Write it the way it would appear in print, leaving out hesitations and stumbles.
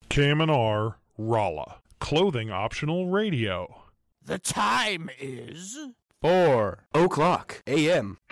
KMNR Rolla. Clothing optional radio. The time is 4:00 a.m.